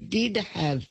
did have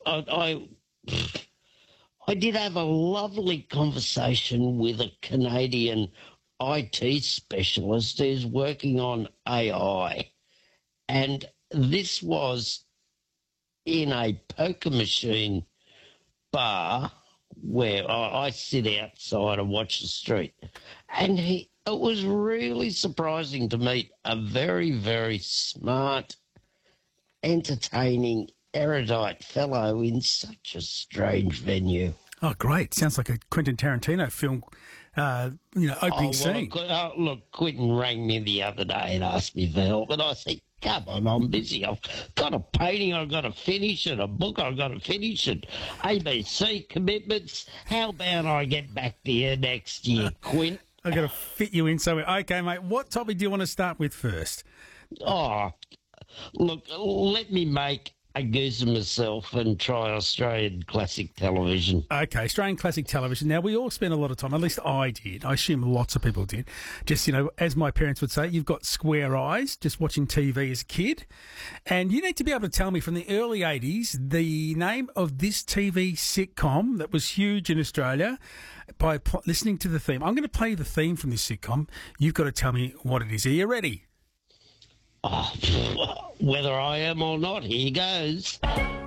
I did have a lovely conversation with a Canadian IT specialist who's working on AI, and this was in a poker machine bar where I sit outside and watch the street. And it was really surprising to meet a very, very smart, entertaining, erudite fellow in such a strange venue. Oh, great. Sounds like a Quentin Tarantino film, opening scene. Look, Quentin rang me the other day and asked me for help, and I said, come on, I'm busy. I've got a painting I've got to finish and a book I've got to finish and ABC commitments. How about I get back to you next year, Quint? I've got to fit you in somewhere. Okay, mate, what topic do you want to start with first? Oh, look, let me make a goose of myself and try Australian classic television. Okay, Australian classic television. Now, we all spend a lot of time, at least I did. I assume lots of people did. Just, as my parents would say, you've got square eyes just watching TV as a kid. And you need to be able to tell me from the early 80s the name of this TV sitcom that was huge in Australia by listening to the theme. I'm going to play the theme from this sitcom. You've got to tell me what it is. Are you ready? Oh, whether I am or not, here goes.